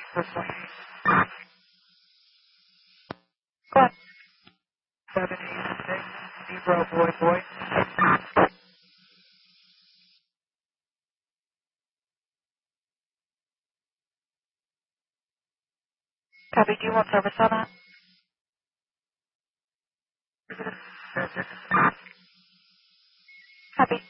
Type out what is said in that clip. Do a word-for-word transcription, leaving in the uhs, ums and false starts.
This way. Go ahead. seven eight six zero boy boy. Copy. Do you want service on that? Copy.